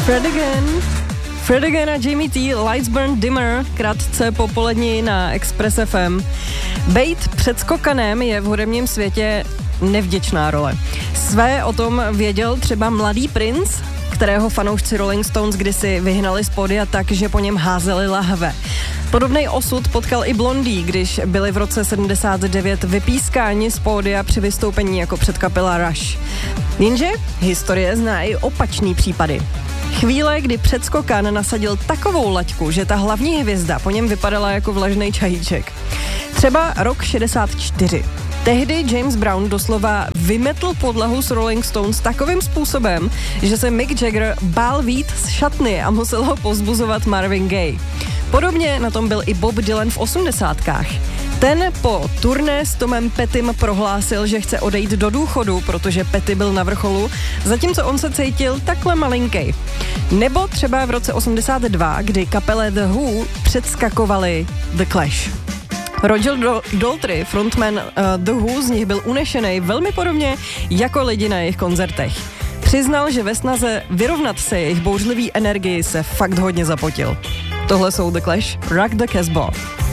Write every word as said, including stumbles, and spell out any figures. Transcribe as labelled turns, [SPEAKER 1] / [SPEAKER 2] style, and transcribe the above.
[SPEAKER 1] Fred again. Fred again a Jamie T, Lights Burn Dimmer, krátce po poledni na Express F M. Bejt předskokanem je v hudebním světě nevděčná role. Své o tom věděl třeba mladý Prince, kterého fanoušci Rolling Stones kdysi vyhnali z pódia tak, že po něm házeli lahve. Podobný osud potkal i Blondie, když byli v roce sedmdesát devět vypískáni z pódia při vystoupení jako předkapela Rush. Jenže historie zná i opačný případy. Chvíle, kdy předskokan nasadil takovou laťku, že ta hlavní hvězda po něm vypadala jako vlažnej čajíček. Třeba rok šedesát čtyři. Tehdy James Brown doslova vymetl podlahu s Rolling Stones takovým způsobem, že se Mick Jagger bál vyjít z šatny a musel ho povzbuzovat Marvin Gaye. Podobně na tom byl i Bob Dylan v osmdesátkách. Ten po turné s Tomem Pettym prohlásil, že chce odejít do důchodu, protože Petty byl na vrcholu, zatímco on se cítil takhle malinkej. Nebo třeba v roce osmdesát dva, kdy kapele The Who předskakovali The Clash. Roger Daltrey, frontman uh, The Who, z nich byl unešený velmi podobně jako lidi na jejich koncertech. Přiznal, že ve snaze vyrovnat se jejich bouřlivý energii se fakt hodně zapotil. Tohle jsou The Clash, Rock the Casbah.